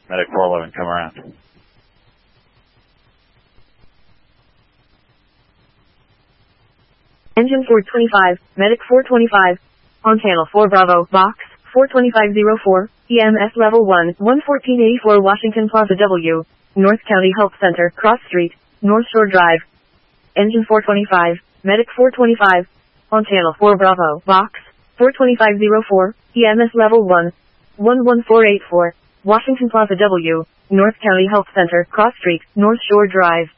Medic 411, come around. Engine 425, Medic 425, on channel 4 Bravo, box 42504, EMS level 1, 11484 Washington Plaza W, North County Health Center, Cross Street, North Shore Drive. Engine 425, Medic 425, on channel 4 Bravo, box 42504, EMS level 1, 11484, Washington Plaza W, North County Health Center, Cross Street, North Shore Drive.